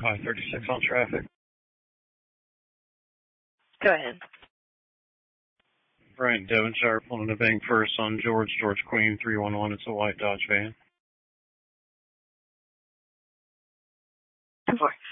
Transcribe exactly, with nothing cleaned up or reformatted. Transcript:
I thirty-six on traffic. Go ahead. Brian Devonshire pulling the bank first on George, George Queen, three one one. It's a white Dodge van. ten four.